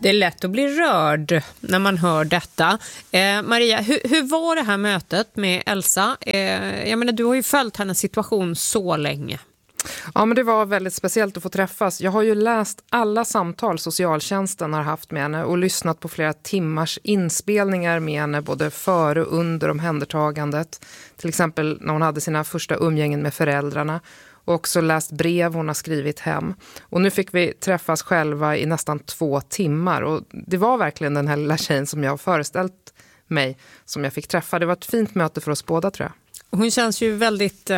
Det är lätt att bli rörd när man hör detta. Maria, hur var det här mötet med Elsa? Jag menar, du har ju följt hennes situation så länge. Ja, men det var väldigt speciellt att få träffas. Jag har ju läst alla samtal socialtjänsten har haft med henne och lyssnat på flera timmars inspelningar med henne både före och under omhändertagandet. Till exempel när hon hade sina första umgängen med föräldrarna. Och också läst brev hon har skrivit hem. Och nu fick vi träffas själva i nästan 2 timmar. Och det var verkligen den här lilla tjejen som jag har föreställt mig som jag fick träffa. Det var ett fint möte för oss båda, tror jag. Hon känns ju väldigt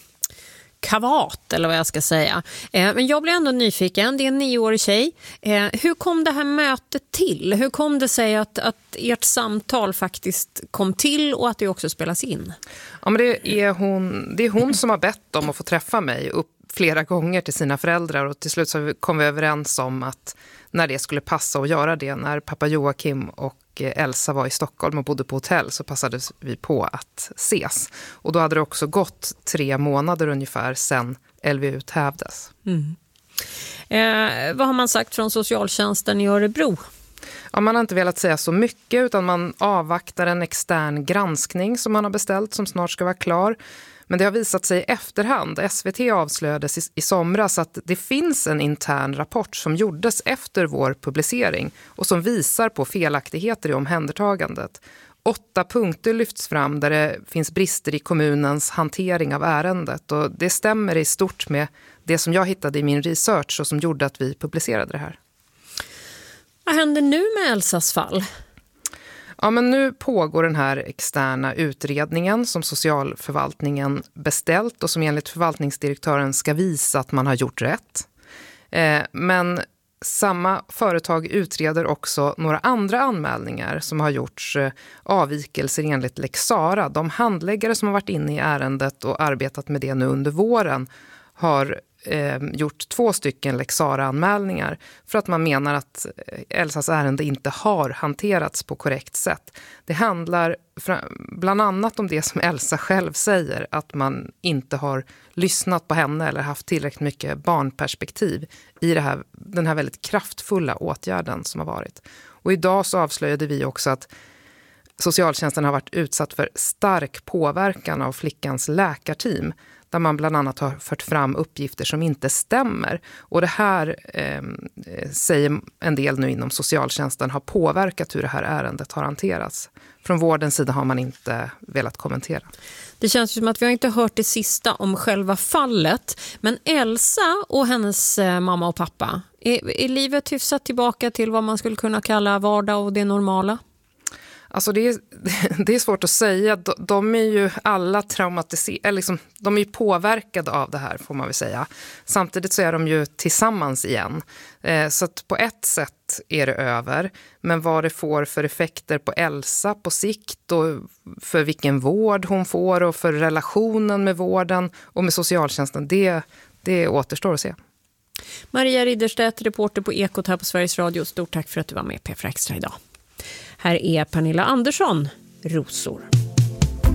kavat, eller vad jag ska säga. Men jag blir ändå nyfiken. Det är en 9-årig tjej. Hur kom det här mötet till? Hur kom det sig att ert samtal faktiskt kom till och att det också spelas in? Ja, men det är hon som har bett om att få träffa mig upp flera gånger till sina föräldrar. Och till slut så kom vi överens om att när det skulle passa att göra det, när pappa Joakim och Elsa var i Stockholm och bodde på hotell, så passade vi på att ses. Och då hade det också gått 3 månader ungefär sedan LVU hävdes. Vad har man sagt från socialtjänsten i Örebro? Ja, man har inte velat säga så mycket, utan man avvaktar en extern granskning som man har beställt som snart ska vara klar. Men det har visat sig i efterhand. SVT avslöjades i somras att det finns en intern rapport som gjordes efter vår publicering och som visar på felaktigheter i omhändertagandet. 8 punkter lyfts fram där det finns brister i kommunens hantering av ärendet, och det stämmer i stort med det som jag hittade i min research och som gjorde att vi publicerade det här. Vad händer nu med Elsas fall? Ja, men nu pågår den här externa utredningen som socialförvaltningen beställt och som enligt förvaltningsdirektören ska visa att man har gjort rätt. Men samma företag utreder också några andra anmälningar som har gjorts avvikelser enligt Lex Sara. De handläggare som har varit inne i ärendet och arbetat med det nu under våren har gjort 2 stycken Lex Sara-anmälningar för att man menar att Elsas ärende inte har hanterats på korrekt sätt. Det handlar bland annat om det som Elsa själv säger, att man inte har lyssnat på henne eller haft tillräckligt mycket barnperspektiv i den här väldigt kraftfulla åtgärden som har varit. Och idag så avslöjade vi också att socialtjänsten har varit utsatt för stark påverkan av flickans läkarteam, där man bland annat har fört fram uppgifter som inte stämmer. Och det här säger en del nu inom socialtjänsten har påverkat hur det här ärendet har hanterats. Från vårdens sida har man inte velat kommentera. Det känns som att vi har inte hört det sista om själva fallet. Men Elsa och hennes mamma och pappa, är livet hyfsat tillbaka till vad man skulle kunna kalla vardag och det normala? Alltså det är svårt att säga. De är ju alla traumatiserade, liksom, de är ju påverkade av det här, får man väl säga. Samtidigt så är de ju tillsammans igen. Så att på ett sätt är det över. Men vad det får för effekter på Elsa på sikt och för vilken vård hon får och för relationen med vården och med socialtjänsten, det återstår att se. Maria Ridderstedt, reporter på Ekot här på Sveriges Radio. Stort tack för att du var med på P4 Extra idag. Här är Pernilla Andersson, Rosor.